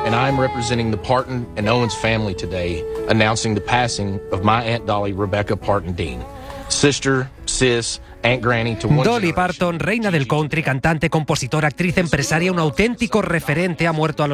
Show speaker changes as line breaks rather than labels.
and I am representing the Parton and Owens family today, announcing the passing of my Aunt Dolly Rebecca Parton Dean. Sister, sis, Aunt Granny to one
Dolly
generation.
Parton, reina del country, cantante, compositora, actriz, empresaria, un auténtico referente, ha muerto a los